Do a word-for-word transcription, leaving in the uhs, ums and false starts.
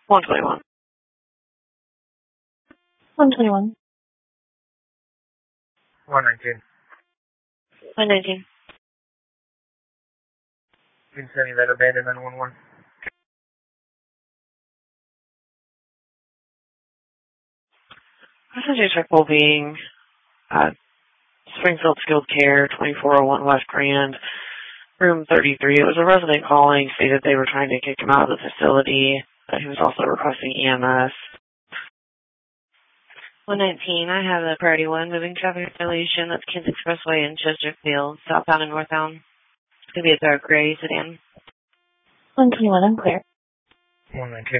one twenty-one. one twenty-one. one nineteen. one nineteen. Vincent, that abandoned nine one one. Passenger check will being uh, Springfield Skilled Care, twenty-four oh one West Grand, room thirty-three. It was a resident calling, stated they were trying to kick him out of the facility. Uh, he was also requesting E M S. one nineteen, I have the priority one, moving traffic violation. That's Kent Expressway in Chesterfield, southbound and northbound. It's going to be a dark gray sedan. one twenty-one, I'm clear. one nineteen.